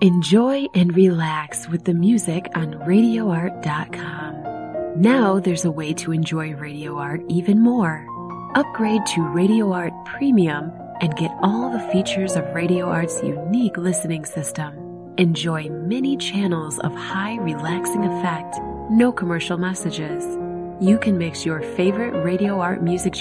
Enjoy and relax with the music on RadioArt.com. Now there's a way to enjoy Radio Art even more. Upgrade to Radio Art Premium and get all the features of Radio Art's unique listening system. Enjoy many channels of high relaxing effect, no commercial messages. You can mix your favorite Radio Art music